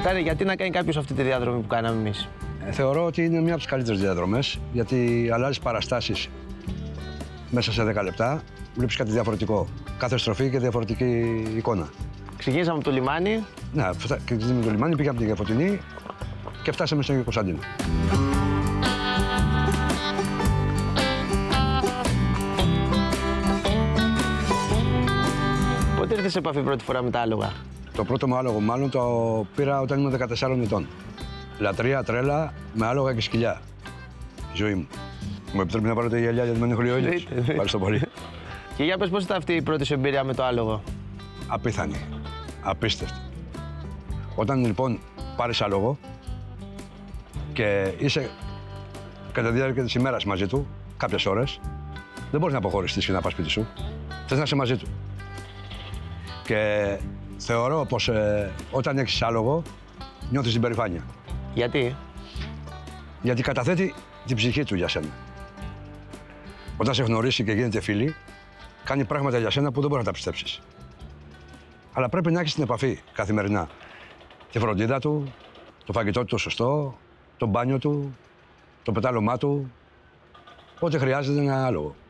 Τάρε, γιατί να κάνει κάποιος αυτή τη διαδρομή που κάναμε εμείς? Θεωρώ ότι είναι μια από τις καλύτερες διαδρομές, γιατί αλλάζεις παραστάσεις μέσα σε 10 λεπτά, βλέπεις κάτι διαφορετικό. Κάθε στροφή και διαφορετική εικόνα. Ξεκινήσαμε από το λιμάνι. Ναι, ξεκινήσαμε από το λιμάνι, πήγαμε από την Φωτεινή και φτάσαμε στον Κωνσταντίνο. Πότε ήρθες σε επαφή πρώτη φορά με τα άλογα? Το πρώτο μου άλογο μάλλον το πήρα όταν ήμουν 14 ετών. Λατρεία, τρέλα, με άλογα και σκυλιά. Η ζωή μου. Μου επιτρέπει να πάρω τα γυαλιά γιατί με ενοχλεί ο ήλιος. Ευχαριστώ πολύ. Και για πες, πώς ήταν αυτή η πρώτη σου εμπειρία με το άλογο? Απίθανη. Απίστευτη. Όταν λοιπόν πάρεις άλογο και είσαι κατά τη διάρκεια της ημέρας μαζί του, κάποιες ώρες, δεν μπορείς να αποχωριστείς και να πας σπίτι σου. Θες να είσαι μαζί του. Και θεωρώ πως όταν έχεις άλογο, νιώθεις την περηφάνεια. Γιατί? Γιατί καταθέτει την ψυχή του για σένα. Όταν σε γνωρίσει και γίνεται φίλη, κάνει πράγματα για σένα που δεν μπορεί να τα πιστέψεις. Αλλά πρέπει να έχεις την επαφή καθημερινά. Τη φροντίδα του, το φαγητό του το σωστό, το μπάνιο του, το πετάλωμά του, ό,τι χρειάζεται ένα άλογο.